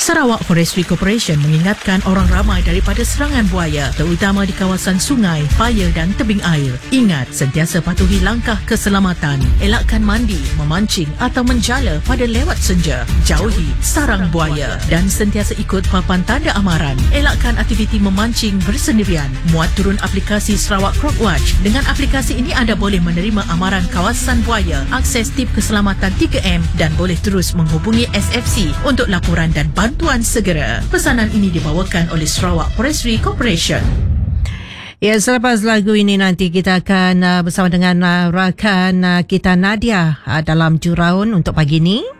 Sarawak Forestry Corporation mengingatkan orang ramai daripada serangan buaya, terutama di kawasan sungai, paya dan tebing air. Ingat, sentiasa patuhi langkah keselamatan. Elakkan mandi, memancing atau menjala pada lewat senja. Jauhi sarang buaya dan sentiasa ikut papan tanda amaran. Elakkan aktiviti memancing bersendirian. Muat turun aplikasi Sarawak Crockwatch. Dengan aplikasi ini anda boleh menerima amaran kawasan buaya, akses tip keselamatan 3M dan boleh terus menghubungi SFC untuk laporan dan bantuan segera. Pesanan ini dibawakan oleh Sarawak Forestry Corporation. Ya, selepas lagu ini nanti kita akan bersama dengan rakan kita Nadia dalam Juraun untuk pagi ini.